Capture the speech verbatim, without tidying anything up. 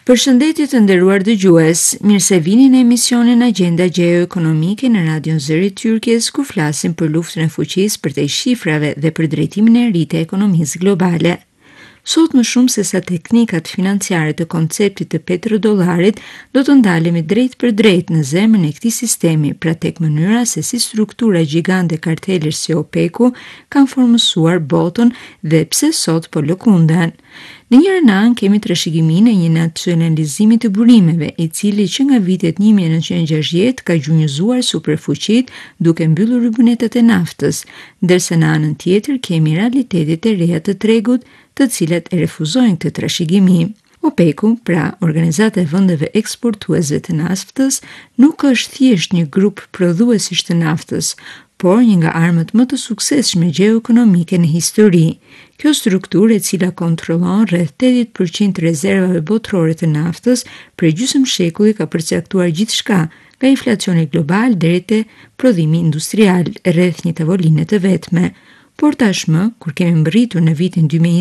Përshëndetje të nderuar dëgjues, mirë se vini në emisionin Agenda Gjeoekonomike në Radion Zëri Tyrkjes, ku flasim për luftën e fuqisë përtej shifrave dhe për drejtimin e ri të ekonomisë globale. Sot më shumë se sa teknikat financiare të konceptit të petrodollarit, do të ndalemi drejt për drejt në zemrën e këtij sistemi, pra tek mënyra se si struktura gjigande kartelesh si OPEC-u kanë formësuar botën dhe pse sot po lëkunden. Në njërin anë kemi trashëgiminë e një nacionalizimi të burimeve, i cili që nga vitet një mijë e nëntëqind e gjashtëdhjetë ka gjunjëzuar superfuqitë duke mbyllur rybunetat e naftës, ndërsa në anën tjetër kemi realitetet e reja të tregut, të cilat e refuzojnë këtë trashëgimi. OPEC-u, pra Organizata e Vendeve Eksportuese të Naftës, nuk është thjesht një grup prodhuesish të naftës, por një nga armët më të suksesshme gjeoekonomike në histori. Kjo strukturë, e cila kontrollon rreth tetëdhjetë përqind të rezervave botërore të naftës, prej gjysmë shekulli ka përcaktuar gjithçka, nga inflacioni global deri te prodhimi industrial, rreth një tavolinë të vetme. Por tashmë, kur kemi mbërritur në vitin dy mijë e